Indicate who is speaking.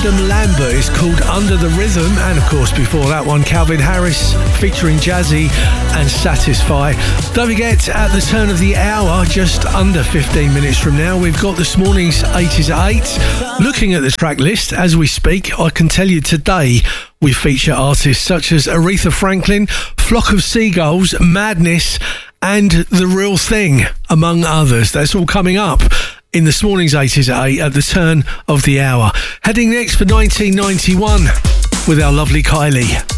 Speaker 1: Adam Lambert is called Under the Rhythm, and of course before that one, Calvin Harris featuring Jazzy and Satisfy. Don't forget, at the turn of the hour, just under 15 minutes from now, we've got this morning's 80s at 8. Looking at the track list as we speak, I can tell you today we feature artists such as Aretha Franklin, Flock of Seagulls, Madness, and The Real Thing, among others. That's all coming up in this morning's 80s at 8 at the turn of the hour. Heading next for 1991 with our lovely Kylie.